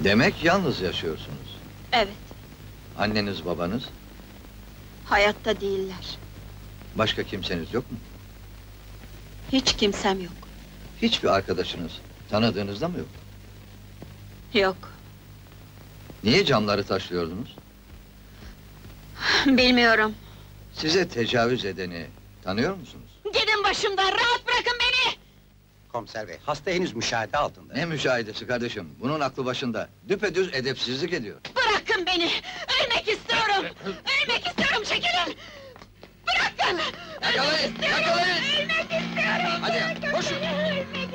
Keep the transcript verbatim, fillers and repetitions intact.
Demek yalnız yaşıyorsunuz. Evet, Anneniz babanız, hayatta değiller. başka kimseniz yok mu? Hiç kimsem yok. Hiçbir arkadaşınız, tanıdığınızda mı yok? Yok, Niye camları taşlıyordunuz? bilmiyorum. Size tecavüz edeni tanıyor musunuz? Gidin başımdan, rahat bırakın beni! Komiser bey, hasta henüz müşahede altında. Ne müşahidesi kardeşim, bunun aklı başında. Düpedüz edepsizlik ediyor. Bırakın beni! Ölmek istiyorum! Ölmek istiyorum, çekilin! Bırakın! Yakalayın, Ölmek istiyorum! yakalayın! Ölmek istiyorum! Hadi, Bırakın koşun! beni, ölmek